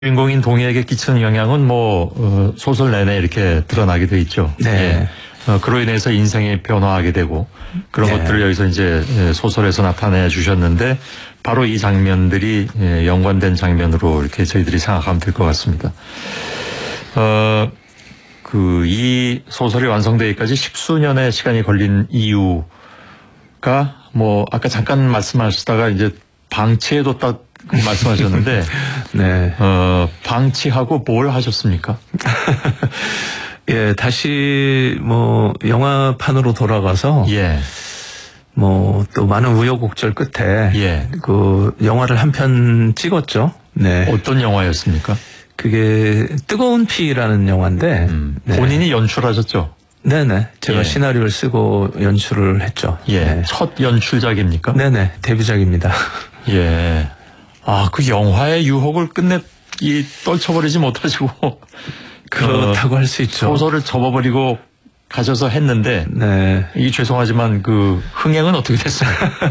주인공인 동해에게 끼치는 영향은 소설 내내 이렇게 드러나게 돼 있죠. 네. 그로 인해서 인생이 변화하게 되고 그런 네. 것들을 여기서 이제 소설에서 나타내 주셨는데 바로 이 장면들이 연관된 장면으로 이렇게 저희들이 생각하면 될 것 같습니다. 이 소설이 완성되기까지 십수년의 시간이 걸린 이유가 아까 잠깐 말씀하시다가 이제 방치에도 딱 말씀하셨는데 네. 방치하고 뭘 하셨습니까? 예, 다시 영화판으로 돌아가서 예. 또 많은 우여곡절 끝에 예. 그 영화를 한 편 찍었죠. 네. 어떤 영화였습니까? 그게 뜨거운 피라는 영화인데 네. 본인이 연출하셨죠? 네네. 제가 예. 시나리오를 쓰고 연출을 했죠. 예. 네. 첫 연출작입니까? 네네. 데뷔작입니다. 예. 그 영화의 유혹을 끝내 떨쳐버리지 못하시고 그렇다고 할 수 있죠. 소설을 접어버리고 가셔서 했는데 네. 이게 죄송하지만 흥행은 어떻게 됐어요?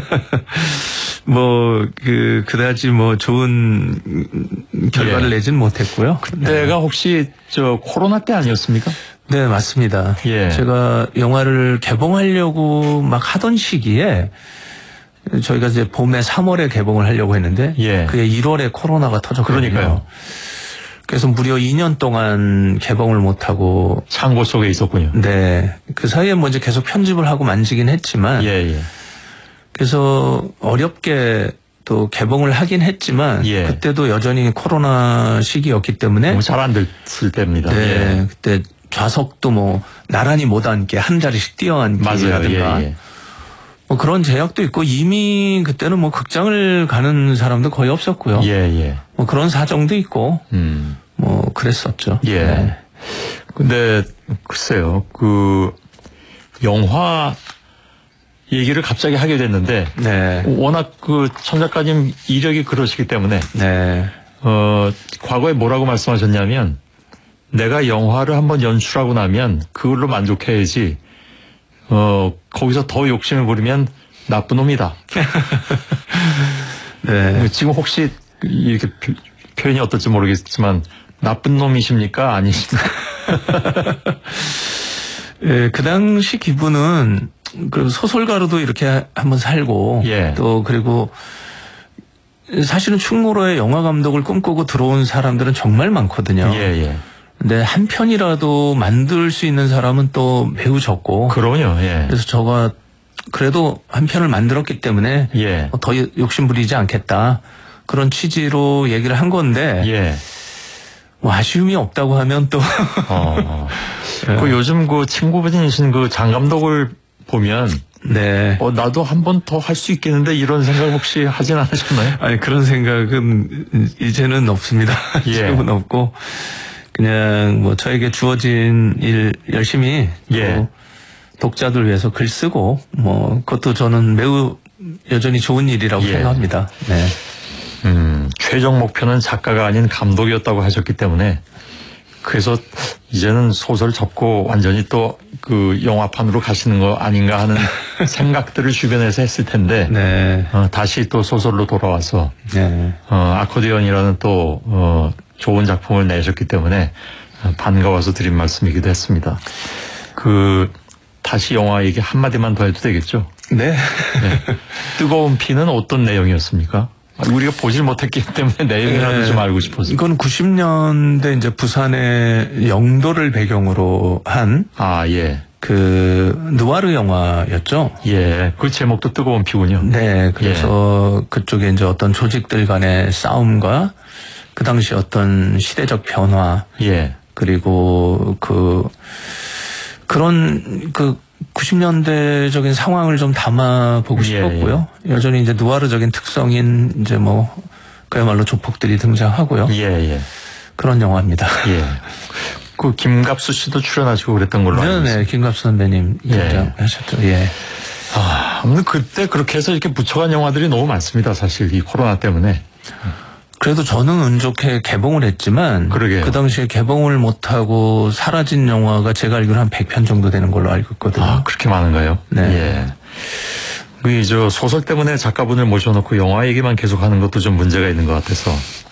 그다지 좋은 결과를 내진 못했고요. 그때가 혹시 코로나 때 아니었습니까? 네, 맞습니다. 예. 제가 영화를 개봉하려고 막 하던 시기에 저희가 이제 봄에 3월에 개봉을 하려고 했는데 예. 그게 1월에 코로나가 터졌거든요. 그러니까요. 그래서 무려 2년 동안 개봉을 못하고 창고 속에 있었군요. 네. 그 사이에 이제 계속 편집을 하고 만지긴 했지만 예. 그래서 어렵게 또 개봉을 하긴 했지만 예. 그때도 여전히 코로나 시기였기 때문에 잘 안 됐을 때입니다. 네. 예. 그때 좌석도 나란히 못 앉게 한 자리씩 뛰어앉기라든가 예. 그런 제약도 있고 이미 그때는 극장을 가는 사람도 거의 없었고요. 예. 그런 사정도 있고 그랬었죠. 예. 네. 근데 글쎄요. 영화 얘기를 갑자기 하게 됐는데 네. 워낙 천 작가님 이력이 그러시기 때문에 네. 과거에 뭐라고 말씀하셨냐면 내가 영화를 한번 연출하고 나면 그걸로 만족해야지 거기서 더 욕심을 부리면 나쁜 놈이다. 네. 지금 혹시 이렇게 표현이 어떨지 모르겠지만 나쁜 놈이십니까? 아니십니까? 예, 그 당시 기분은 그리고 소설가로도 이렇게 한번 살고 예. 또 그리고 사실은 충무로에 영화 감독을 꿈꾸고 들어온 사람들은 정말 많거든요. 예. 근데 한 편이라도 만들 수 있는 사람은 또 매우 적고. 그럼요. 예. 그래서 제가 그래도 한 편을 만들었기 때문에 예. 더 욕심 부리지 않겠다. 그런 취지로 얘기를 한 건데 예. 아쉬움이 없다고 하면 또 요즘 친구분이신 장 감독을 보면 네. 나도 한 번 더 할 수 있겠는데 이런 생각 혹시 하진 않으셨나요? 아니 그런 생각은 이제는 없습니다. 예. 지금은 없고 그냥 저에게 주어진 일 열심히 예. 독자들 위해서 글 쓰고 그것도 저는 매우 여전히 좋은 일이라고 예. 생각합니다. 네. 최종 목표는 작가가 아닌 감독이었다고 하셨기 때문에 그래서 이제는 소설 접고 완전히 또 영화판으로 가시는 거 아닌가 하는 생각들을 주변에서 했을 텐데 네. 다시 또 소설로 돌아와서 네. 아코디언이라는 또 좋은 작품을 내셨기 때문에 반가워서 드린 말씀이기도 했습니다. 다시 영화 얘기 한마디만 더 해도 되겠죠? 네. 네. 뜨거운 피는 어떤 내용이었습니까? 우리가 보질 못했기 때문에 내용이라도 좀 알고 싶어서. 이건 90년대 이제 부산의 영도를 배경으로 한 예. 누아르 영화였죠. 예. 그 제목도 뜨거운 피군요. 네. 그래서 그쪽에 이제 어떤 조직들 간의 싸움과 그 당시 어떤 시대적 변화. 예. 그리고 그런 90년대적인 상황을 좀 담아보고 싶었고요. 여전히 이제 누아르적인 특성인 이제 그야말로 조폭들이 등장하고요. 예. 그런 영화입니다. 예. 김갑수 씨도 출연하시고 그랬던 걸로 알고 있습니다. 네, 김갑수 선배님 등장하셨죠. 예. 그때 그렇게 해서 이렇게 붙여간 영화들이 너무 많습니다. 사실 이 코로나 때문에. 그래도 저는 운 좋게 개봉을 했지만 그러게요. 그 당시에 개봉을 못하고 사라진 영화가 제가 알기로 한 100편 정도 되는 걸로 알고 있거든요. 그렇게 많은가요? 네. 예. 소설 때문에 작가분을 모셔놓고 영화 얘기만 계속하는 것도 좀 문제가 있는 것 같아서